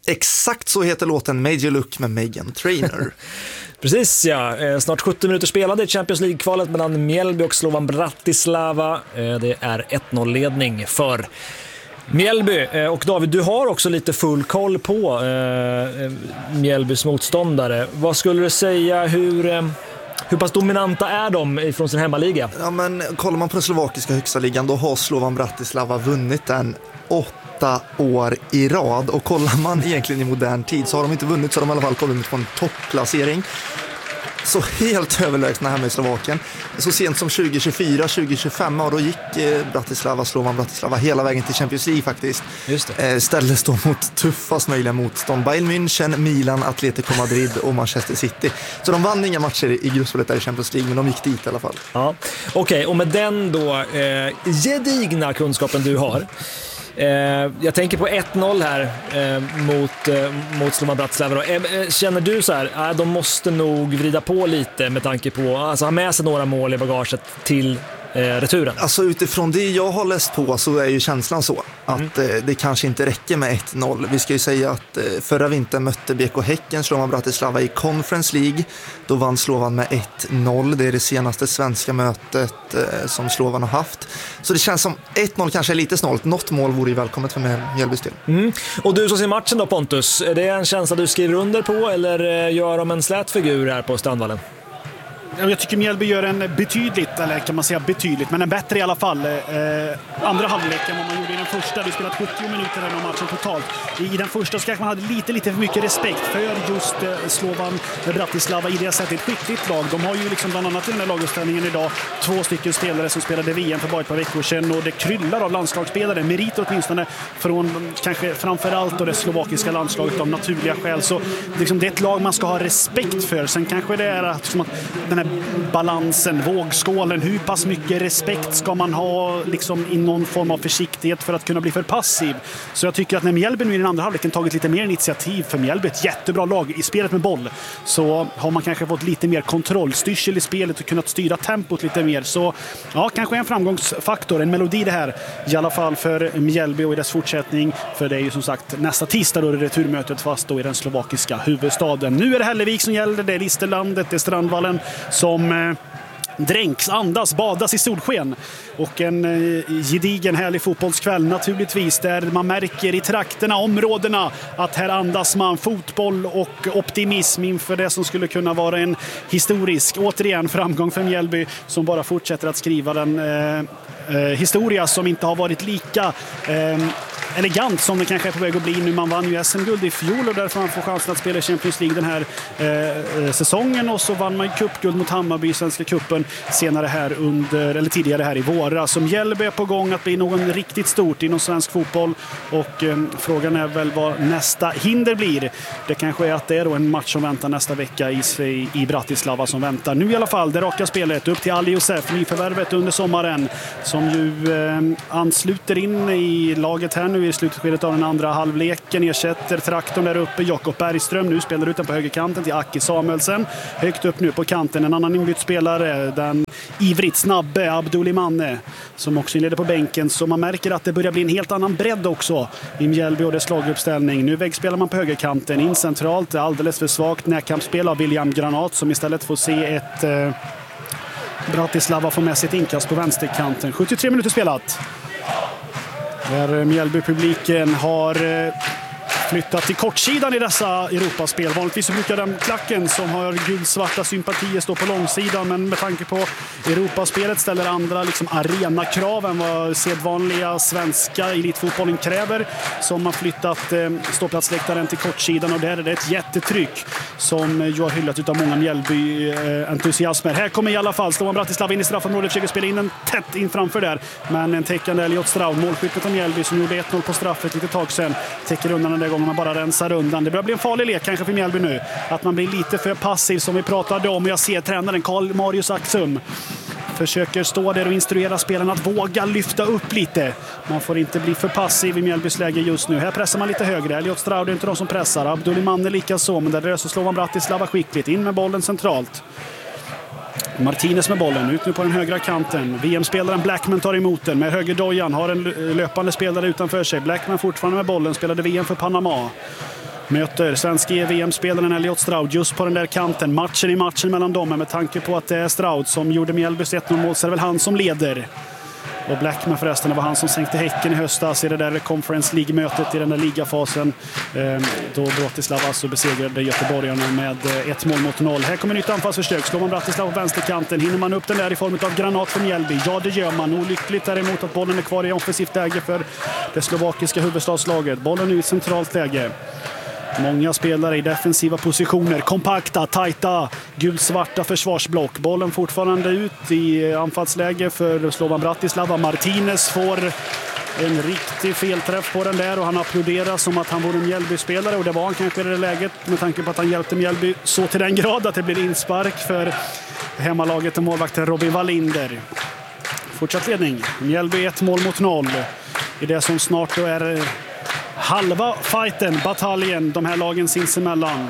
Exakt så heter låten Major Look med Meghan Trainor. Precis, ja. Snart 70 minuter spelade i Champions League-kvalet mellan Mjällby och Slovan Bratislava. Det är 1-0-ledning för Mjällby. Och David, du har också lite full koll på Mjällbys motståndare. Vad skulle du säga, hur pass dominanta är de från sin hemmaliga? Ja, men kollar man på den slovakiska högsta ligan, då har Slovan Bratislava vunnit den 8 år i rad. Och kollar man egentligen i modern tid så har de inte vunnit, så de i alla fall kommit på en toppplacering. Så helt överlägsna här med Slovakien. Så sent som 2024-2025 då gick Slovan Bratislava hela vägen till Champions League faktiskt. Just det. Ställdes då mot tuffast möjliga motstånd: Bayern München, Milan, Atletico Madrid och Manchester City. Så de vann inga matcher i gruppspelet där i Champions League, men de gick dit i alla fall. Ja, okej. Och med den då gedigna kunskapen du har, jag tänker på 1-0 här mot Slovan Bratislava. Känner du så här, de måste nog vrida på lite med tanke på, alltså ha med sig några mål i bagaget till returen? Alltså utifrån det jag har läst på så är ju känslan så att det kanske inte räcker med 1-0. Vi ska ju säga att förra vintern mötte BK Häcken Slovan Bratislava i Conference League. Då vann Slovan med 1-0. Det är det senaste svenska mötet som Slovan har haft. Så det känns som 1-0 kanske är lite snålt. Något mål vore ju välkommet för Mjällbys del. Och du som ser matchen då, Pontus, är det en känsla du skriver under på, eller gör de en slät figur här på Strandvallen? Jag tycker Mjällby gör en betydligt, eller kan man säga betydligt, men en bättre i alla fall andra halvlek än vad man gjorde i den första. Vi spelat 70 minuter i matchen totalt. I den första så kanske man hade lite för mycket respekt för just Slovan Bratislava i det sättet. Ett skickligt lag. De har ju liksom bland annat i den här laguppställningen idag 2 stycken spelare som spelade VM för bara ett par veckor sedan, och det kryllar av landslagsspelare. Meriter åtminstone från kanske framförallt då det slovakiska landslaget av naturliga skäl. Så liksom, det är ett lag man ska ha respekt för. Sen kanske det är att den här balansen, vågskålen, hur pass mycket respekt ska man ha liksom i någon form av försiktighet för att kunna bli för passiv. Så jag tycker att när Mjällby nu i den andra halvleken tagit lite mer initiativ, för Mjällby är ett jättebra lag i spelet med boll, så har man kanske fått lite mer kontrollstyrsel i spelet och kunnat styra tempot lite mer. Så ja, kanske en framgångsfaktor, en melodi det här i alla fall för Mjällby och i dess fortsättning, för det är ju som sagt nästa tisdag då det returmötet, fast då i den slovakiska huvudstaden. Nu är det Hällevik som gäller, det är Listerlandet, det är Strandvallen som dränks, andas, badas i solsken. Och en gedigen härlig fotbollskväll naturligtvis, där man märker i trakterna, områdena, att här andas man fotboll och optimism inför det som skulle kunna vara en historisk, återigen, framgång för Mjällby, som bara fortsätter att skriva den historia som inte har varit lika elegant som det kanske är på väg att bli nu. Man vann ju SM-guld i fjol och därför man får chansen att spela i Champions League den här säsongen, och så vann man ju cupguld mot Hammarby i Svenska cupen senare här tidigare här i våra. Som Mjällby är på gång att bli någon riktigt stort inom svensk fotboll, och frågan är väl vad nästa hinder blir. Det kanske är att det är då en match som väntar nästa vecka i Bratislava som väntar. Nu i alla fall det raka spelet upp till Ali Josef, nyförvärvet under sommaren, som ju ansluter in i laget här nu i slutskedet av den andra halvleken, ersätter traktorn där uppe. Jakob Bergström nu spelar utan på högerkanten till Aki Samuelsen. Högt upp nu på kanten en annan inbytt spelare, den ivrigt snabbe Abdulimanne, som också inleder på bänken. Så man märker att det börjar bli en helt annan bredd också i Mjällby och dess laguppställning. Nu vägspelar man på högerkanten, in centralt, alldeles för svagt närkampsspel av William Granat, som istället får se ett Bratislava får med sitt inkast på vänsterkanten. 73 minuter spelat. Där Mjällby-publiken har flyttat till kortsidan i dessa Europaspel. Vanligtvis så brukar den klacken som har gulsvarta sympatier stå på långsidan, men med tanke på Europaspelet ställer andra liksom arenakrav än vad sedvanliga svenska elitfotbollen kräver, som har flyttat ståplatsläktaren till kortsidan, och där är det ett jättetryck som ju har hyllat utav många Mjällby-entusiasmer. Här kommer i alla fall Slovan Bratislava in i straffområdet, försöker spela in en tätt in framför där, men en täckande Elliot Straud, målskyttet av Mjällby som gjorde 1-0 på straffet lite tag sedan, täcker undan den där gången man bara rensar undan. Det börjar bli en farlig lek kanske för Mjällby nu, att man blir lite för passiv som vi pratade om, och jag ser tränaren Karl Marius Axum försöker stå där och instruera spelarna att våga lyfta upp lite. Man får inte bli för passiv i Mjällbys läge just nu. Här pressar man lite högre. Elliot Straud är inte de som pressar. Abdulimanne lika så, men där så slår man Bratislava skickligt. In med bollen centralt. Martinez med bollen, ut nu på den högra kanten. VM-spelaren Blackman tar emot den med högerdojan. Har en löpande spelare utanför sig. Blackman fortfarande med bollen, spelade VM för Panama. möter svenska VM-spelaren Elliot Stroud just på den där kanten. Matchen i matchen mellan dem, med tanke på att det är Stroud som gjorde Mjällbys 1-0-mål, så är det väl han som leder. Och Blackman förresten, det var han som sänkte Häcken i höstas i det där Conference League-mötet i den där ligafasen. Då Bratislava alltså besegrade göteborgarna med 1-0. Här kommer nytt anfallsförsök. Slår man Bratislava på vänsterkanten. Hinner man upp den där i form av granat från Mjällby? Ja, det gör man. Olyckligt däremot att bollen är kvar i offensivt läge för det slovakiska huvudstadslaget. Bollen är i ett centralt läge. Många spelare i defensiva positioner. Kompakta, tajta, gulsvarta försvarsblock. Bollen fortfarande ut i anfallsläge för Slovan Bratislava. Martinez får en riktig felträff på den där och han applåderar som att han vore en Mjällby-spelare, och det var han kanske i det läget med tanke på att han hjälpte Mjällby så till den grad att det blir inspark för hemmalaget och målvakten Robin Wallinder. Fortsatt ledning. Mjällby 1-0 i det som snart då är halva fighten, bataljen, de här lagen sinsemellan.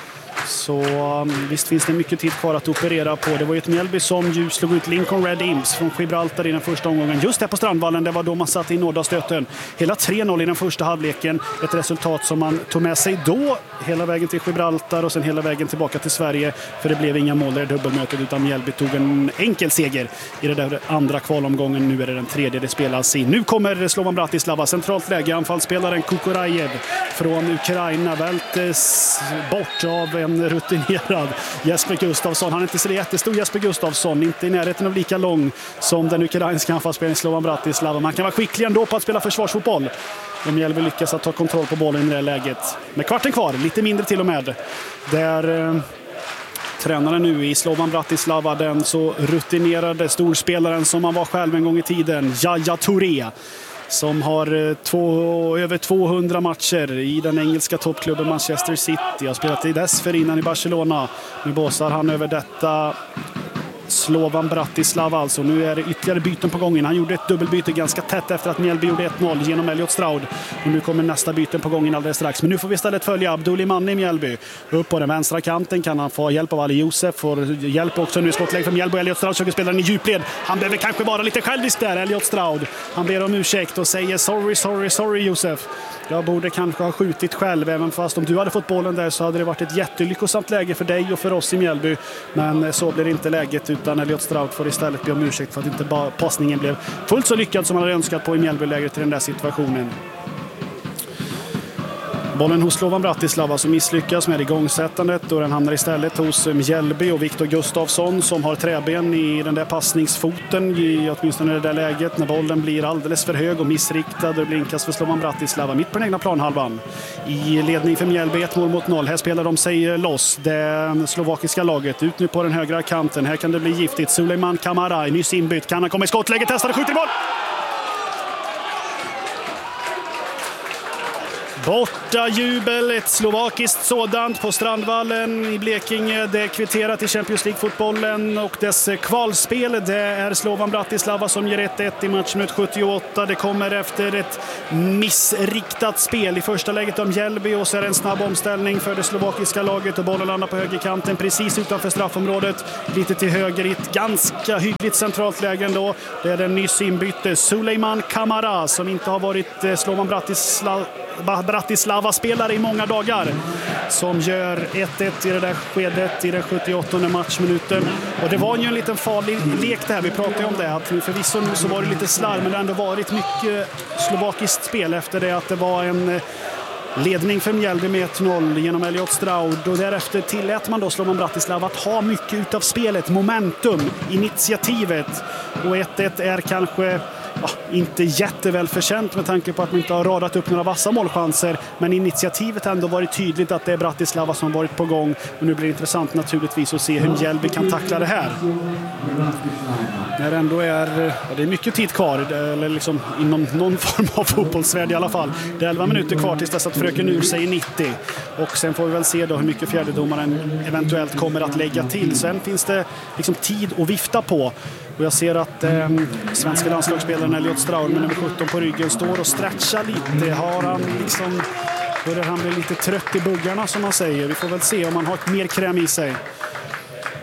Så visst finns det mycket tid kvar att operera på. Det var ju ett Mjällby som ju slog ut Lincoln Red Imps från Gibraltar i den första omgången. Just här på Strandvallen, det var då man satt i nådastöten. Hela 3-0 i den första halvleken. Ett resultat som man tog med sig då hela vägen till Gibraltar och sen hela vägen tillbaka till Sverige. För det blev inga mål i dubbelmötet, utan Mjällby tog en enkel seger i det där andra kvalomgången. Nu är det den tredje det spelas i. Nu kommer Slovan Bratislava, centralt läge. Anfallsspelaren Kukorajev från Ukraina vältes bort av en rutinerad Jesper Gustafsson. Han är inte så jättestor, Jesper Gustafsson, inte i närheten av lika lång som den ukrainska anfallsspelaren Slovan Bratislava. Man kan vara skicklig ändå på att spela försvarsfotboll. Om Mjällby lyckas att ta kontroll på bollen i det här läget. Med kvarten kvar, lite mindre till och med. Där tränaren nu i Slovan Bratislava, den så rutinerade storspelaren som han var själv en gång i tiden, Yaya Touré, som har över 200 matcher i den engelska toppklubben Manchester City. Har spelat i dessförinnan i Barcelona. Nu bossar han över detta Slovan Bratislava alltså. Nu är det ytterligare byten på gången. Han gjorde ett dubbelbyte ganska tätt efter att Mjällby gjorde 1-0 genom Elliot Stroud. Och nu kommer nästa byten på gången alldeles strax. Men nu får vi istället följa Abdul Manni i Mjällby. Upp på den vänstra kanten kan han få hjälp av Ali Josef. Får hjälp också nu i skottläge från Mjällby. Elliot Stroud försöker spela den i djupled. Han behöver kanske vara lite självisk där, Elliot Stroud. Han ber om ursäkt och säger sorry Josef. Jag borde kanske ha skjutit själv, även fast om du hade fått bollen där så hade det varit ett jättelyckosamt läge för dig och för oss i Mjällby. Men så blir det inte läget, utan Elliot Stroud får istället be om ursäkt för att inte passningen blev fullt så lyckad som han hade önskat på i Mjällby-läget i den där situationen. Bollen hos Slovan Bratislava som misslyckas med igångsättandet, och den hamnar istället hos Mjällby och Viktor Gustafsson som har träben i den där passningsfoten i åtminstone det där läget när bollen blir alldeles för hög och missriktad och blinkas för Slovan Bratislava mitt på den egna planhalvan. I ledning för Mjällby 1-0. Här spelar de sig loss, det slovakiska laget, ut nu på den högra kanten. Här kan det bli giftigt. Sulejman Kamara, nyss inbytt, kan han komma i skottläge, testar och skjuter i mål. Borta jubel, ett slovakiskt sådant på Strandvallen i Blekinge. Det är kvitterat i Champions League-fotbollen och dess kvalspel. Det är Slovan Bratislava som ger 1-1 i matchminut 78. Det kommer efter ett missriktat spel i första läget om Mjällby, och så är det en snabb omställning för det slovakiska laget och bollen landar på högerkanten precis utanför straffområdet. Lite till höger i ett ganska hyggligt centralt läge ändå. Det är den nyss inbytte Sulejman Kamara som inte har varit Slovan Bratislava-spelare i många dagar, som gör 1-1 i det där skedet i den 78:e matchminuten. Och det var ju en liten farlig lek det här, vi pratade om det, att förvisso nu så var det lite slarv, men det har ändå varit mycket slovakiskt spel efter det, att det var en ledning för Mjällby med 1-0 genom Elliot Stroud, och därefter tillät man då Slovan Bratislava att ha mycket utav spelet, momentum, initiativet, och 1-1 är kanske inte jätteväl förtjänt med tanke på att man inte har radat upp några vassa målchanser, men initiativet har ändå varit tydligt att det är Bratislava som varit på gång, och nu blir det intressant naturligtvis att se hur Mjällby kan tackla det här. När det ändå är, det är mycket tid kvar, eller liksom inom någon form av fotbollsvärld i alla fall. Det är 11 minuter kvar tills dess att fröken ur sig 90, och sen får vi väl se då hur mycket fjärdedomaren eventuellt kommer att lägga till. Sen finns det liksom tid att vifta på. Och jag ser att svenska landslagsspelaren Elliot Stroud med nummer 17 på ryggen står och stretchar lite. Har han liksom, börjar han bli lite trött i buggarna som man säger. Vi får väl se om han har ett mer kräm i sig.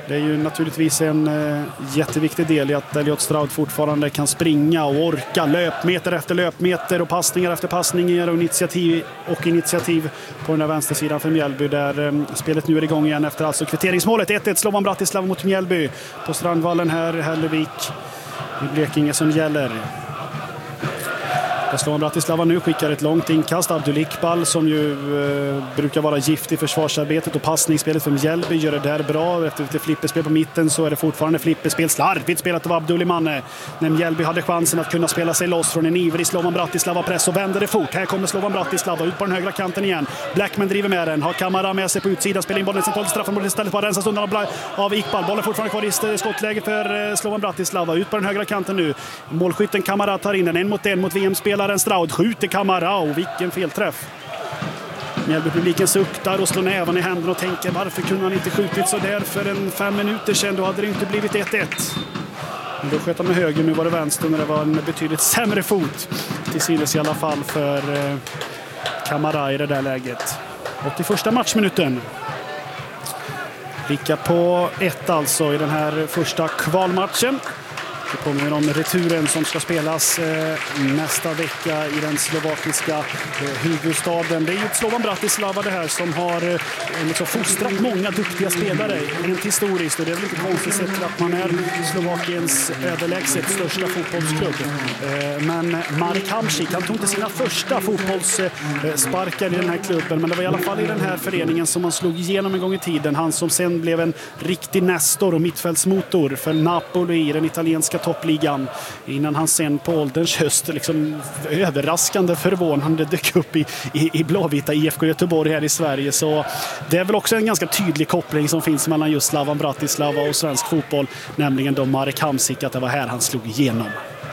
Det är ju naturligtvis en jätteviktig del i att Elliot Stroud fortfarande kan springa och orka löpmeter efter löpmeter och passningar efter passningar och initiativ på den här vänstersidan för Mjällby, där spelet nu är igång igen efter alltså kvitteringsmålet. 1-1 Slovan Bratislava mot Mjällby på Strandvallen här i Hällevik i Blekinge som gäller. Slovan Bratislava nu skickar ett långt inkast. Abdul Iqbal som ju brukar vara gift i försvarsarbetet och passningsspelet för Mjällby gör det där bra. Efter ett flipperspel på mitten så är det fortfarande flipperspel. Slarvigt spelat av Abdul Imanne. När Mjällby hade chansen att kunna spela sig loss från en ivrig Slovan Bratislava press och vänder det fort. Här kommer Slovan Bratislava ut på den högra kanten igen. Blackman driver med den. Har Kamara med sig på utsidan. Spelar in bollen centralt i straffområdet istället för att rensas undan av Iqbal. Bollen fortfarande kvar i skottläge för Slovan Bratislava. Ut på den högra kanten nu. Målskytten Kamara tar in den 1-1 mot VM-spelaren Stroud. Skjuter Kamara och vilken felträff. Mjällby-publiken suktar och slår näven i händerna och tänker varför kunde han inte skjutit så där för 5 minuter sedan, då hade det inte blivit 1-1. Men då sköt han med höger, nu var det vänster och det var en betydligt sämre fot till synes i alla fall för Kamara i det där läget. 81:a matchminuten. Lika på 1 alltså i den här första kvalmatchen. Det påminner om returen som ska spelas nästa vecka i den slovakiska huvudstaden. Det är ju Slovan Bratislava det här som har liksom fostrat många duktiga spelare rent historiskt. Och det är väl inte konstigt sett att man är Slovakiens överlägset största fotbollsklubb. Men Marek Hamšík, han tog inte sina första fotbollssparkar i den här klubben. Men det var i alla fall i den här föreningen som han slog igenom en gång i tiden. Han som sen blev en riktig nestor och mittfältsmotor för Napoli i den italienska toppligan, innan han sen på ålderns höst liksom överraskande förvånande dök upp i blåvita IFK Göteborg här i Sverige. Så det är väl också en ganska tydlig koppling som finns mellan just Slovan Bratislava och svensk fotboll, nämligen då Marek Hamšík, att det var här han slog igenom.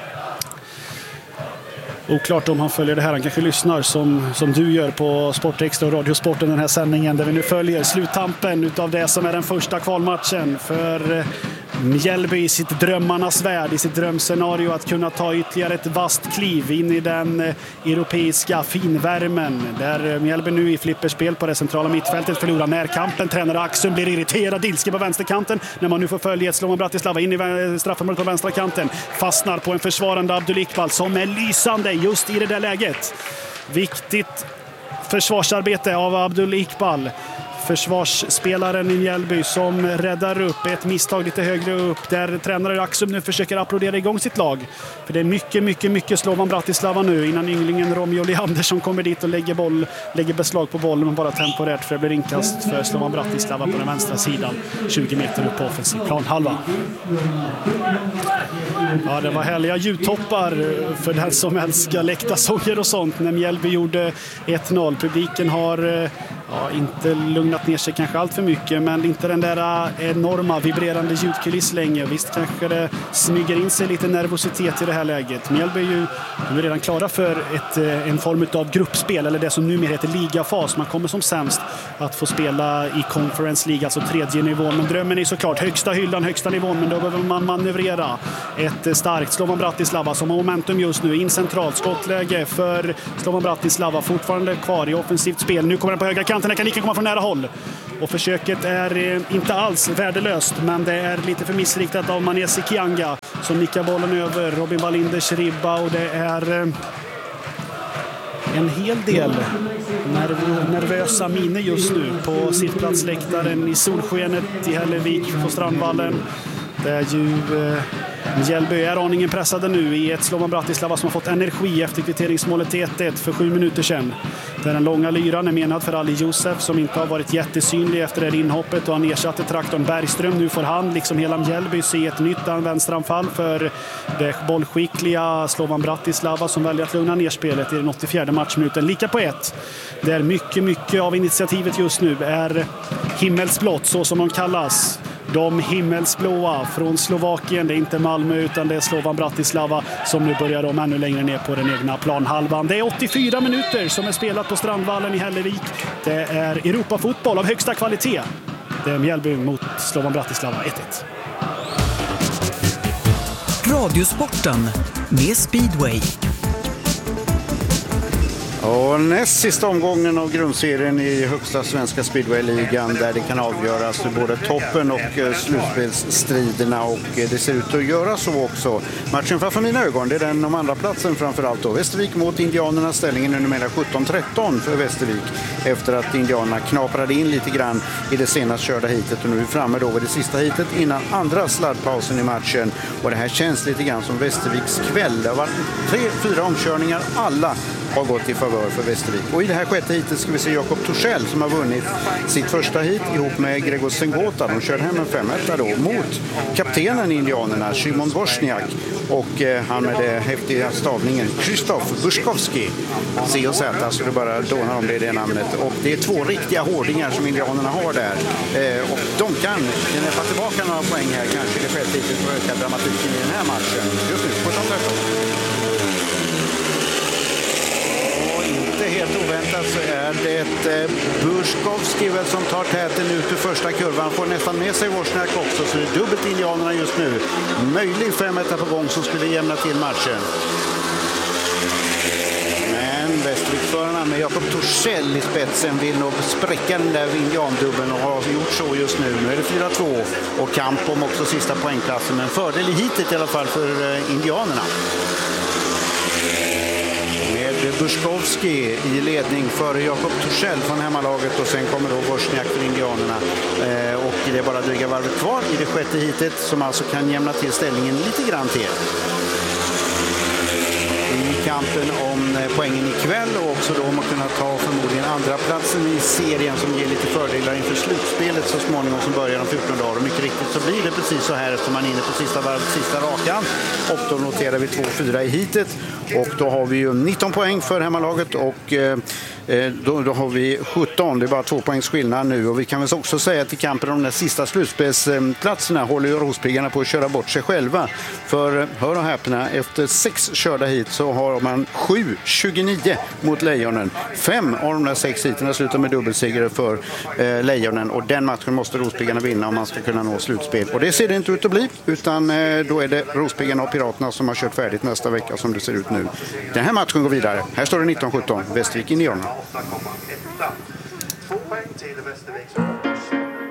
Oklart om han följer det här. Han kanske lyssnar som du gör på Sportextra och Radiosporten, den här sändningen där vi nu följer sluttampen utav det som är den första kvalmatchen för Mjällby i sitt drömmarnas värld, i sitt drömscenario att kunna ta ytterligare ett vasst kliv in i den europeiska finvärmen, där Mjällby nu i flipperspel på det centrala mittfältet förlorar närkampen. Tränare Axum blir irriterad, ilske på vänsterkanten när man nu får följa ett Slovan Bratislava in i straffområdet på vänstra kanten. Fastnar på en försvarande Abdul Iqbal som är lysande just i det där läget. Viktigt försvarsarbete av Abdul Iqbal, försvarsspelaren i Mjällby, som räddar upp ett misstag lite högre upp, där tränare Axum nu försöker applådera igång sitt lag. För det är mycket Slovan Bratislava nu innan ynglingen Romeo Leander som kommer dit och lägger beslag på bollen, men bara temporärt, för det blir inkast för Slovan Bratislava på den vänstra sidan 20 meter upp på offensiv planhalva. Ja, det var härliga ljudtoppar för den som älskar läktarsånger och sånt när Mjällby gjorde 1-0. Publiken har inte lugnat ner sig kanske allt för mycket, men inte den där enorma vibrerande ljudkuliss länge. Visst kanske det smyger in sig lite nervositet i det här läget. Mjällby är ju redan klara för en form av gruppspel, eller det som numera heter ligafas. Man kommer som sämst att få spela i Conference League, alltså 3:e nivån. Men drömmen är såklart högsta hyllan, högsta nivån, men då behöver man manövrera. Ett starkt Slovan Bratislava som har momentum just nu, in centralt skottläge för Slovan Bratislava, fortfarande kvar i offensivt spel. Nu kommer den på högra kanten, kan lika komma från nära håll. Och försöket är inte alls värdelöst, men det är lite för missriktat av Manesi Kianga som nickar bollen över Robin Wallinders ribba, och det är en hel del nervösa miner just nu på sittplatsläktaren i solskenet i Hällevik på Strandvallen. Det är ju Mjällby är aningen pressade nu i ett Slovan Bratislava som har fått energi efter kvitteringsmålet till 1-1 för 7 minuter sedan. Där den långa lyran är menad för Ali Josef som inte har varit jättesynlig efter det inhoppet, och han ersatte traktorn Bergström. Nu får han, liksom hela Mjällby, se ett nytt vänsteranfall för det bollskickliga Slovan Bratislava som väljer att lugna ner spelet i den 84:e matchminuten. Lika på 1. Där mycket av initiativet just nu är himmelsblått, så som de kallas. De himmelsblåa från Slovakien. Det är inte Malmö utan det är Slovan Bratislava som nu börjar de ännu längre ner på den egna planhalvan. Det är 84 minuter som är spelat på Strandvallen i Hällevik. Det är Europafotboll av högsta kvalitet. Det är Mjällby mot Slovan Bratislava 1-1. Radiosporten med Speedway. Och näst sista omgången av grundserien i högsta svenska speedway-ligan där det kan avgöras både toppen och slutspelsstriderna, och det ser ut att göra så också. Matchen framför mina ögon, det är den om andra platsen framförallt då. Västervik mot Indianerna, ställningen är numera 17-13 för Västervik efter att Indianerna knaprade in lite grann i det senast körda hitet, och nu är vi framme då vid det sista hitet innan andra sladdpausen i matchen, och det här känns lite grann som Västerviks kväll. Det har varit 3-4 omkörningar, alla har gått i favör för Västervik. Och i det här sjätte hitet ska vi se Jakob Torssell som har vunnit sitt första hit ihop med Gregor Sengota. De kör hem en 5-1 då mot kaptenen i Indianerna, Szymon Wozniak, och han med det häftiga stavningen Krzysztof Buszkowski. C och Z, så det bara dånar om det namnet. Och det är två riktiga hårdingar som Indianerna har där. Och de kan knäppa tillbaka några poäng här, kanske i det sjätte hitet, för att öka dramatiken i den här matchen. Just nu, 17-13. Helt oväntat så är det Buszkowski väl som tar täten ut ur första kurvan. Får nästan med sig Wozniak också, så det är dubbelt Indianerna just nu. Möjlig 5-1 på gång som skulle jämna till matchen. Men Västervikförarna med Jakob Torssell i spetsen vill nog spräcka den där indiandubben och har gjort så just nu. Nu är det 4-2 och kamp om också sista poängplatsen, men fördel i hitet i alla fall för Indianerna. Buszkowski i ledning före Jakob Torssell från hemmalaget, och sen kommer då Wozniak för Indianerna. Och det är bara dryga varvet kvar i det sjätte hitet som alltså kan jämna till ställningen lite grann till. I kampen om poängen ikväll, och också då om att kunna ta förmodligen andra platsen i serien som ger lite fördelar inför slutspelet så småningom som börjar om 14 dagar. Och mycket riktigt så blir det precis så här eftersom man är inne på sista varvet, sista rakan. Och då noterar vi 2-4 i hitet. Och då har vi ju 19 poäng för hemmalaget, och då har vi 17. Det är bara 2 poängs skillnad nu. Och vi kan väl också säga att i kampen om de sista slutspelsplatserna håller ju Rospiggarna på att köra bort sig själva. För hör och häpna, efter 6 körda hit så har man 7-29 mot Lejonen. 5 av de där 6 hiterna slutar med dubbelseger för Lejonen, och den matchen måste Rospiggarna vinna om man ska kunna nå slutspel. Och det ser det inte ut att bli, utan då är det Rospiggarna och Piraterna som har kört färdigt nästa vecka som det ser ut nu. Den här matchen går vidare. Här står det 19-17, Västervik Indianerna. 2 poäng till Västervik.